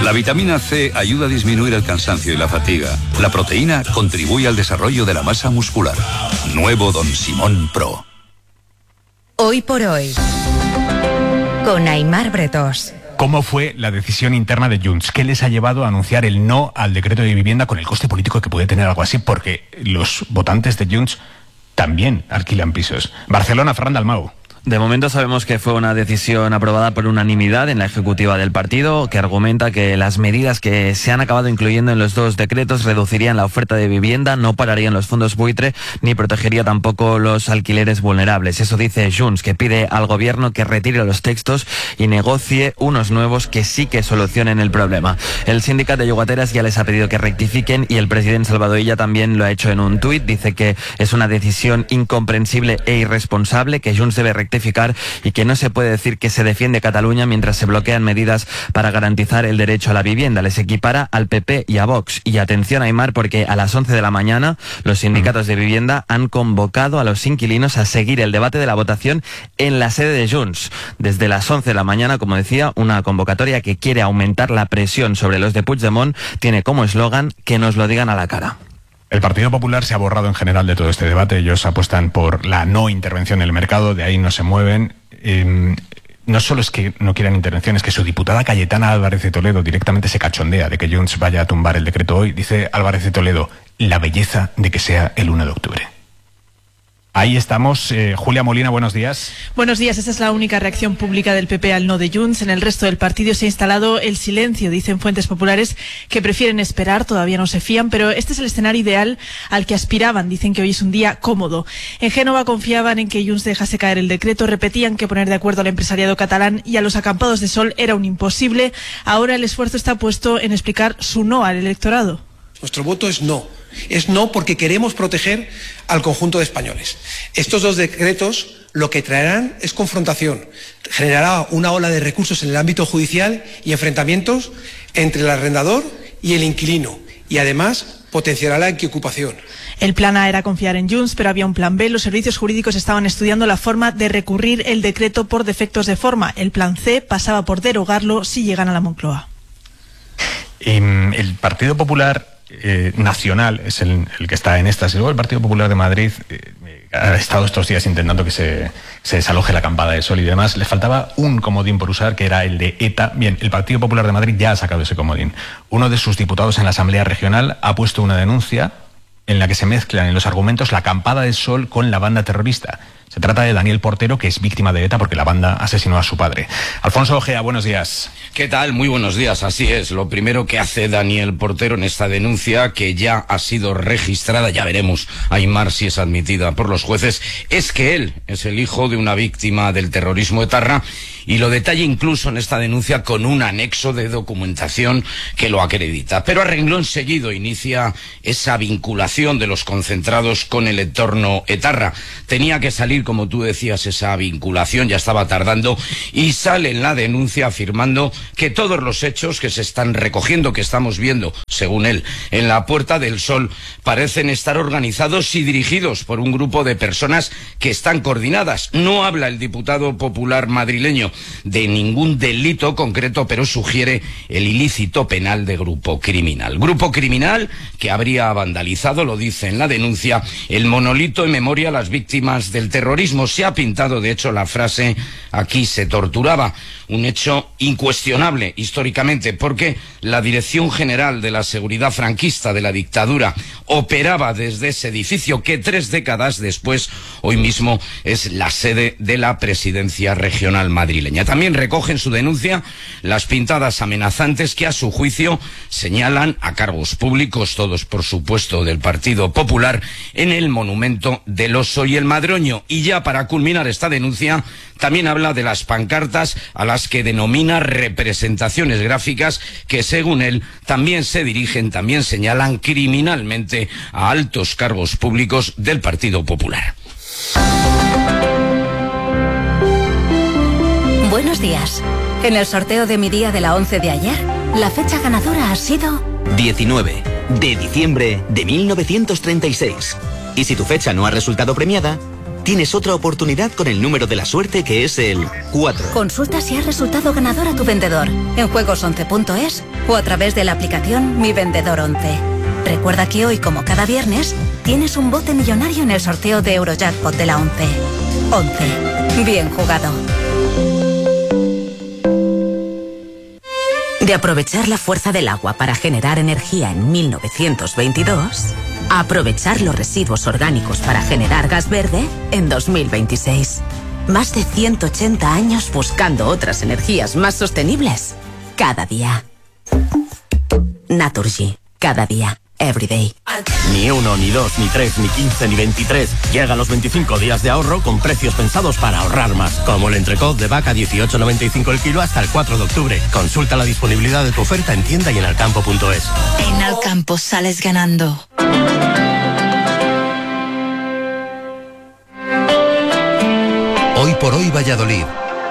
La vitamina C ayuda a disminuir el cansancio y la fatiga. La proteína contribuye al desarrollo de la masa muscular. Nuevo Don Simón Pro. Hoy por hoy, con Aimar Bretós. ¿Cómo fue la decisión interna de Junts? ¿Qué les ha llevado a anunciar el no al decreto de vivienda con el coste político que puede tener algo así? Porque los votantes de Junts también alquilan pisos. Barcelona, Fran Dalmau. De momento sabemos que fue una decisión aprobada por unanimidad en la ejecutiva del partido, que argumenta que las medidas que se han acabado incluyendo en los dos decretos reducirían la oferta de vivienda, no pararían los fondos buitre, ni protegería tampoco los alquileres vulnerables. Eso dice Junts, que pide al gobierno que retire los textos y negocie unos nuevos que sí que solucionen el problema. El sindicato de llogateras ya les ha pedido que rectifiquen y el presidente Salvador Illa también lo ha hecho en un tuit. Dice que es una decisión incomprensible e irresponsable, que Junts debe rectificar y que no se puede decir que se defiende Cataluña mientras se bloquean medidas para garantizar el derecho a la vivienda. Les equipara al PP y a Vox. Y atención, Aimar, porque a las 11 de la mañana los sindicatos de vivienda han convocado a los inquilinos a seguir el debate de la votación en la sede de Junts. Desde las 11 de la mañana, como decía, una convocatoria que quiere aumentar la presión sobre los de Puigdemont tiene como eslogan que nos lo digan a la cara. El Partido Popular se ha borrado en general de todo este debate. Ellos apuestan por la no intervención en el mercado, de ahí no se mueven. No solo es que no quieran intervención, es que su diputada Cayetana Álvarez de Toledo directamente se cachondea de que Junts vaya a tumbar el decreto hoy. Dice Álvarez de Toledo, la belleza de que sea el 1 de octubre. Ahí estamos. Julia Molina, buenos días. Buenos días. Esta es la única reacción pública del PP al no de Junts. En el resto del partido se ha instalado el silencio. Dicen fuentes populares que prefieren esperar, todavía no se fían, pero este es el escenario ideal al que aspiraban. Dicen que hoy es un día cómodo. En Génova confiaban en que Junts dejase caer el decreto, repetían que poner de acuerdo al empresariado catalán y a los acampados de sol era un imposible. Ahora el esfuerzo está puesto en explicar su no al electorado. Nuestro voto es no. Es no porque queremos proteger al conjunto de españoles. Estos dos decretos lo que traerán es confrontación. Generará una ola de recursos en el ámbito judicial y enfrentamientos entre el arrendador y el inquilino. Y además potenciará la ocupación. El plan A era confiar en Junts, pero había un plan B. Los servicios jurídicos estaban estudiando la forma de recurrir el decreto por defectos de forma. El plan C pasaba por derogarlo si llegan a la Moncloa. El Partido Popular nacional es el que está en estas. Y luego el Partido Popular de Madrid ha estado estos días intentando que se desaloje la acampada de sol y demás. Le faltaba un comodín por usar, que era el de ETA. Bien, el Partido Popular de Madrid ya ha sacado ese comodín. Uno de sus diputados en la Asamblea Regional ha puesto una denuncia en la que se mezclan en los argumentos la acampada de sol con la banda terrorista. Se trata de Daniel Portero, que es víctima de ETA porque la banda asesinó a su padre. Alfonso Ojea, buenos días. ¿Qué tal? Muy buenos días, así es. Lo primero que hace Daniel Portero en esta denuncia, que ya ha sido registrada, ya veremos, Aimar, si es admitida por los jueces, es que él es el hijo de una víctima del terrorismo etarra, y lo detalla incluso en esta denuncia con un anexo de documentación que lo acredita. Pero a renglón seguido inicia esa vinculación de los concentrados con el entorno etarra. Tenía que salir, como tú decías, esa vinculación, ya estaba tardando, y sale en la denuncia afirmando que todos los hechos que se están recogiendo, que estamos viendo, según él, en la Puerta del Sol, parecen estar organizados y dirigidos por un grupo de personas que están coordinadas. No habla el diputado popular madrileño de ningún delito concreto, pero sugiere el ilícito penal de grupo criminal. Grupo criminal que habría vandalizado, lo dice en la denuncia, el monolito en memoria a las víctimas del terrorismo. Se ha pintado, de hecho, la frase "aquí se torturaba", un hecho incuestionable históricamente, porque la Dirección General de la Seguridad Franquista de la dictadura operaba desde ese edificio que 3 décadas después, hoy mismo, es la sede de la Presidencia Regional madrileña. También recoge en su denuncia las pintadas amenazantes que, a su juicio, señalan a cargos públicos, todos por supuesto del Partido Popular, en el monumento del Oso y el Madroño. Y ya para culminar esta denuncia, también habla de las pancartas a las que denomina representaciones gráficas que, según él, también se dirigen, también señalan criminalmente a altos cargos públicos del Partido Popular. Buenos días. En el sorteo de mi día de la 11 de ayer, la fecha ganadora ha sido 19 de diciembre de 1936. Y si tu fecha no ha resultado premiada, tienes otra oportunidad con el número de la suerte, que es el 4. Consulta si has resultado ganador a tu vendedor en juegos11.es o a través de la aplicación Mi Vendedor 11. Recuerda que hoy, como cada viernes, tienes un bote millonario en el sorteo de Eurojackpot de la 11. 11. Bien jugado. De aprovechar la fuerza del agua para generar energía en 1922, a aprovechar los residuos orgánicos para generar gas verde en 2026. Más de 180 años buscando otras energías más sostenibles cada día. Naturgy, cada día. Everyday. Ni 1, ni 2, ni 3, ni 15, ni 23. Llegan los 25 días de ahorro con precios pensados para ahorrar más. Como el entrecot de vaca 18,95 el kilo hasta el 4 de octubre. Consulta la disponibilidad de tu oferta en tienda y en alcampo.es. En Alcampo sales ganando. Hoy por hoy Valladolid.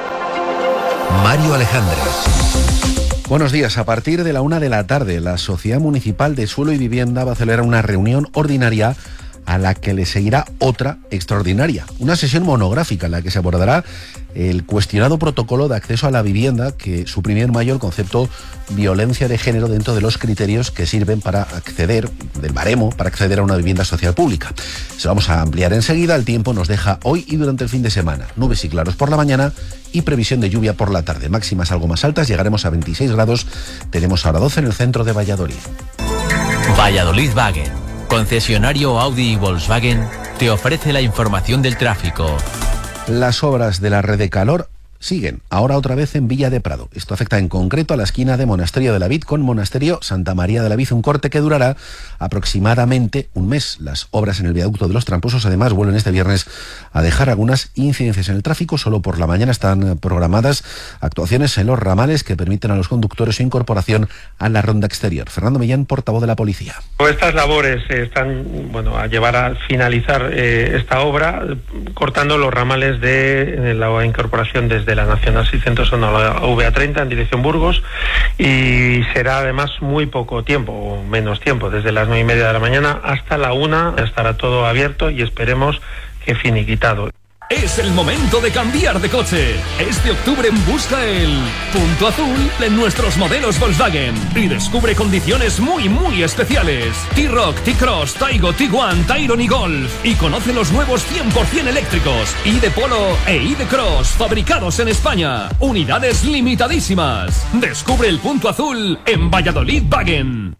Mario Alejandre. Buenos días. A partir de la 1 de la tarde, la Sociedad Municipal de Suelo y Vivienda va a celebrar una reunión ordinaria a la que le seguirá otra extraordinaria. Una sesión monográfica en la que se abordará el cuestionado protocolo de acceso a la vivienda que suprimió en mayo el concepto violencia de género dentro de los criterios que sirven para acceder, del baremo, para acceder a una vivienda social pública. Se vamos a ampliar enseguida. El tiempo nos deja hoy y durante el fin de semana. Nubes y claros por la mañana y previsión de lluvia por la tarde. Máximas algo más altas, llegaremos a 26 grados. Tenemos ahora 12 en el centro de Valladolid. Valladolid Wagen, concesionario Audi y Volkswagen, te ofrece la información del tráfico. Las obras de la red de calor siguen, ahora otra vez en Villa de Prado. Esto afecta en concreto a la esquina de Monasterio de la Vid con Monasterio Santa María de la Vid, un corte que durará aproximadamente un mes. Las obras en el viaducto de los Tramposos además vuelven este viernes a dejar algunas incidencias en el tráfico. Solo por la mañana están programadas actuaciones en los ramales que permiten a los conductores su incorporación a la ronda exterior. Fernando Millán, portavoz de la policía. Estas labores están a llevar a finalizar esta obra cortando los ramales de la incorporación desde la Nacional 601 a la VA30 en dirección Burgos, y será además muy poco tiempo, o menos tiempo, desde las 9:30 de la mañana hasta la 1 estará todo abierto y esperemos que finiquitado. Es el momento de cambiar de coche. Este octubre busca el punto azul en nuestros modelos Volkswagen y descubre condiciones muy especiales. T-Roc, T-Cross, Taigo, Tiguan, Tyron y Golf. Y conoce los nuevos 100% eléctricos ID Polo e ID Cross, fabricados en España. Unidades limitadísimas. Descubre el punto azul en Valladolid Wagen.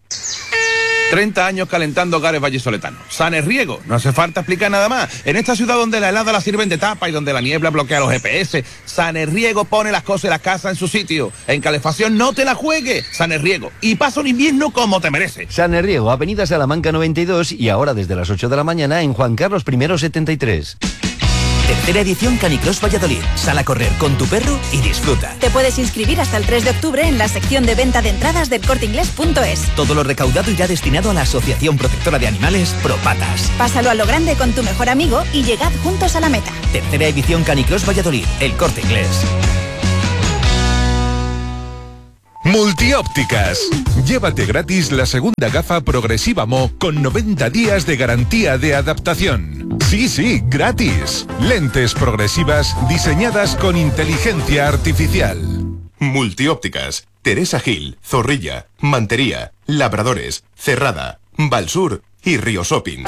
30 años calentando hogares vallisoletanos. Sanerriego, no hace falta explicar nada más. En esta ciudad donde la helada la sirven de tapa y donde la niebla bloquea los GPS, Sanerriego pone las cosas y las casas en su sitio. En calefacción no te la juegues. Sanerriego. Y pasa un invierno como te merece. Sanerriego, Avenida Salamanca 92 y ahora desde las 8 de la mañana en Juan Carlos I 73. Tercera edición Canicross Valladolid. Sal a correr con tu perro y disfruta. Te puedes inscribir hasta el 3 de octubre en la sección de venta de entradas del corteinglés.es. Todo lo recaudado irá destinado a la Asociación Protectora de Animales Propatas. Pásalo a lo grande con tu mejor amigo y llegad juntos a la meta. Tercera edición Canicross Valladolid. El Corte Inglés. Multiópticas. Llévate gratis la segunda gafa progresiva Mo con 90 días de garantía de adaptación. Sí, gratis. Lentes progresivas diseñadas con inteligencia artificial. Multiópticas. Teresa Gil, Zorrilla, Mantería, Labradores, Cerrada, Valsur y Río Shopping.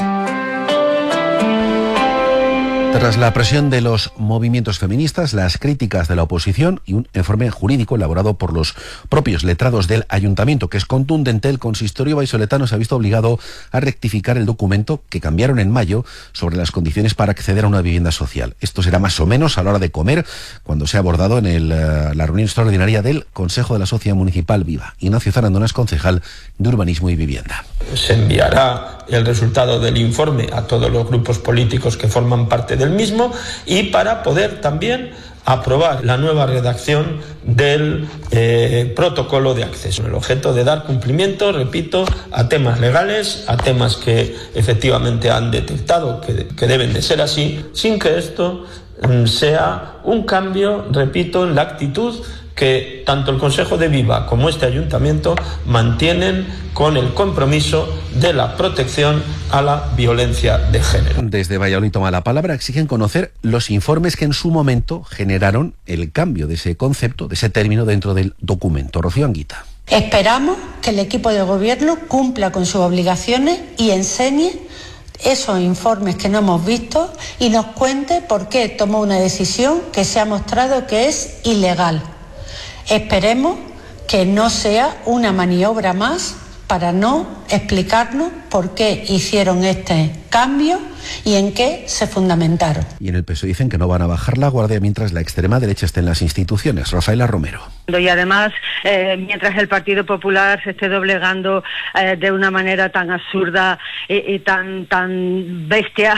Tras la presión de los movimientos feministas, las críticas de la oposición y un informe jurídico elaborado por los propios letrados del ayuntamiento, que es contundente, el consistorio vallisoletano se ha visto obligado a rectificar el documento que cambiaron en mayo sobre las condiciones para acceder a una vivienda social. Esto será más o menos a la hora de comer, cuando se ha abordado en la reunión extraordinaria del Consejo de la Sociedad Municipal Viva. Ignacio Zarandona es concejal de Urbanismo y Vivienda. Se enviará el resultado del informe a todos los grupos políticos que forman parte del mismo y para poder también aprobar la nueva redacción del protocolo de acceso. El objeto de dar cumplimiento, repito, a temas legales, a temas que efectivamente han detectado que deben de ser así, sin que esto sea un cambio, repito, en la actitud que tanto el Consejo de Viva como este ayuntamiento mantienen con el compromiso de la protección a la violencia de género. Desde Valladolid toma la palabra, exigen conocer los informes que en su momento generaron el cambio de ese concepto, de ese término dentro del documento. Rocío Anguita. Esperamos que el equipo de gobierno cumpla con sus obligaciones y enseñe esos informes que no hemos visto y nos cuente por qué tomó una decisión que se ha mostrado que es ilegal. Esperemos que no sea una maniobra más para no explicarnos por qué hicieron este cambio y en qué se fundamentaron. Y en el PSOE dicen que no van a bajar la guardia mientras la extrema derecha esté en las instituciones. Rafaela Romero. Y además, mientras el Partido Popular se esté doblegando de una manera tan absurda y tan bestia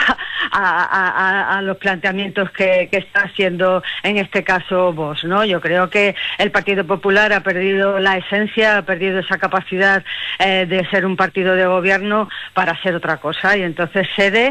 a los planteamientos que está haciendo en este caso Vox, ¿no? Yo creo que el Partido Popular ha perdido la esencia, ha perdido esa capacidad de ser un partido de gobierno para ser otra cosa, y entonces cede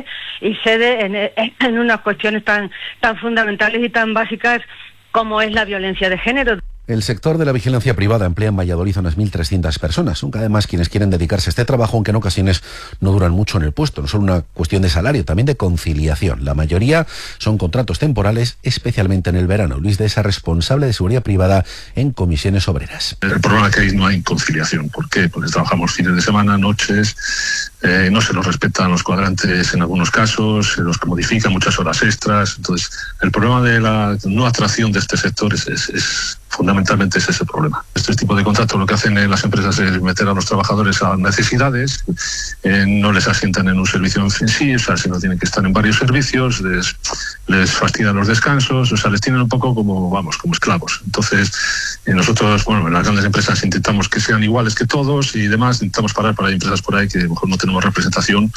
en unas cuestiones tan fundamentales y tan básicas como es la violencia de género. El sector de la vigilancia privada emplea en Valladolid a unas 1.300 personas. Son además quienes quieren dedicarse a este trabajo, aunque en ocasiones no duran mucho en el puesto. No solo una cuestión de salario, también de conciliación. La mayoría son contratos temporales, especialmente en el verano. Luis Dehesa, responsable de seguridad privada en Comisiones Obreras. El problema es que ahí no hay conciliación. ¿Por qué? Porque trabajamos fines de semana, noches, no se nos respetan los cuadrantes en algunos casos, se nos modifican muchas horas extras. Entonces, el problema de la no atracción de este sector es fundamentalmente es ese problema. Este tipo de contratos lo que hacen las empresas es meter a los trabajadores a necesidades, no les asientan en un servicio en sí, o sea, sino tienen que estar en varios servicios, les fastidian los descansos, o sea, les tienen un poco como esclavos. Entonces, nosotros, en las grandes empresas intentamos que sean iguales que todos y demás, intentamos parar para empresas por ahí que a lo mejor no tenemos representación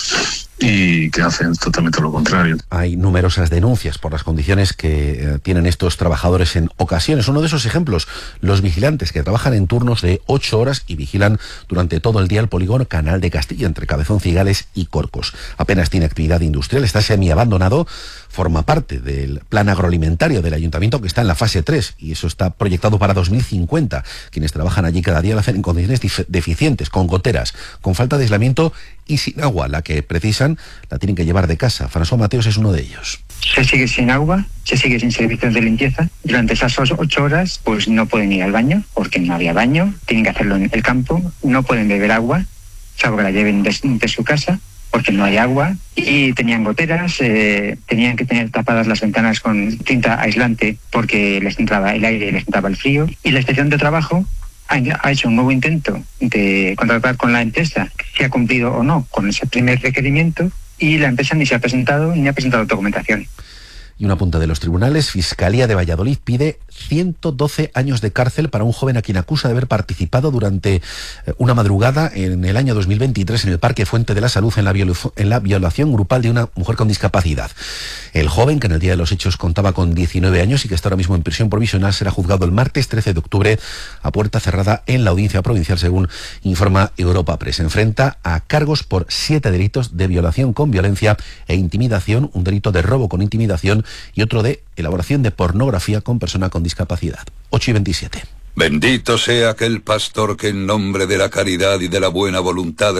y que hacen totalmente lo contrario. Hay numerosas denuncias por las condiciones que tienen estos trabajadores en ocasiones. Uno de esos ejemplos, los vigilantes que trabajan en turnos de 8 horas y vigilan durante todo el día el polígono Canal de Castilla, entre Cabezón, Cigales y Corcos. Apenas tiene actividad industrial, está semiabandonado, forma parte del plan agroalimentario del ayuntamiento que está en la fase 3 y eso está proyectado para 2050. Quienes trabajan allí cada día lo hacen en condiciones deficientes, con goteras, con falta de aislamiento y sin agua. La que precisan la tienen que llevar de casa. François Mateos es uno de ellos. Se sigue sin agua, se sigue sin servicios de limpieza. Durante esas 8 horas pues no pueden ir al baño porque no había baño, tienen que hacerlo en el campo, no pueden beber agua, salvo que la lleven de su casa, porque no hay agua, y tenían goteras, tenían que tener tapadas las ventanas con cinta aislante porque les entraba el aire y les entraba el frío. Y la inspección de trabajo ha hecho un nuevo intento de contratar con la empresa, si ha cumplido o no con ese primer requerimiento, y la empresa ni se ha presentado ni ha presentado documentación. Y un apunte de los tribunales. Fiscalía de Valladolid pide 112 años de cárcel para un joven a quien acusa de haber participado durante una madrugada en el año 2023 en el Parque Fuente de la Salud en la violación grupal de una mujer con discapacidad. El joven, que en el día de los hechos contaba con 19 años y que está ahora mismo en prisión provisional, será juzgado el martes 13 de octubre a puerta cerrada en la audiencia provincial, según informa Europa Press. Se enfrenta a cargos por 7 delitos de violación con violencia e intimidación, un delito de robo con intimidación y otro de elaboración de pornografía con persona con discapacidad. 8:27. Bendito sea aquel pastor que en nombre de la caridad y de la buena voluntad